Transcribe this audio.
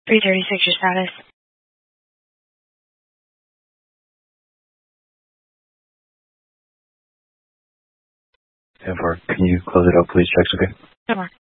336, your status. 10-4, can you close it up, please? Check's okay. 10-4.